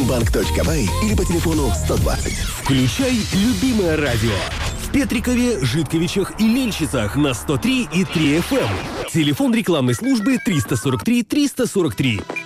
Монобанк.бай или по телефону 120. Включай любимое радио. В Петрикове, Житковичах и Мельчицах на 103,3 FM. Телефон рекламной службы 343 343.